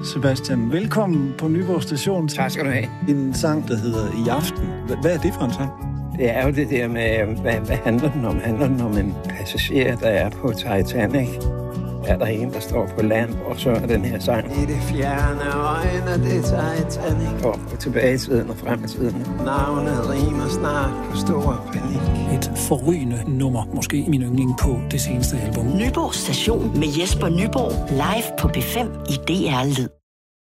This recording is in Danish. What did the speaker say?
Sebastian, velkommen på Nyborg Station. Tak skal du have. En sang, der hedder I aften. Hvad er det for en sang? Det er jo det der med, hvad handler den om? Handler den om en passager, der er på Titanic? Er der en, der står på land, og så er den her sang? I det fjerne øjne, det er Titanic. Og tilbage i tiden og frem i tiden. Navnet rimer snart på stor panik. Et forrygende nummer, måske min yndling på det seneste album. Nyborg Station med Jesper Nyborg, live på P5 i DR Lyd.